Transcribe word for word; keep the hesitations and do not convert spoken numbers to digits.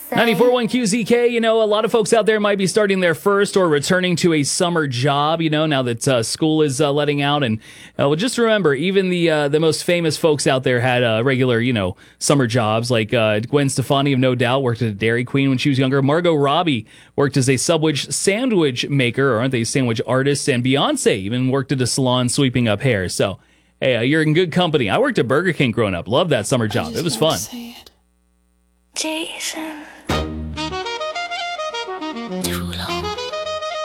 ninety-four point one Q Z K, you know, a lot of folks out there might be starting their first or returning to a summer job, you know, now that uh, school is uh, letting out. And uh, well, just remember, even the uh, the most famous folks out there had uh, regular, you know, summer jobs. Like uh, Gwen Stefani of No Doubt worked at a Dairy Queen when she was younger. Margot Robbie worked as a Subway sandwich maker, or aren't they sandwich artists? And Beyonce even worked at a salon sweeping up hair. So, hey, uh, you're in good company. I worked at Burger King growing up. Loved that summer job. It was fun. Jason.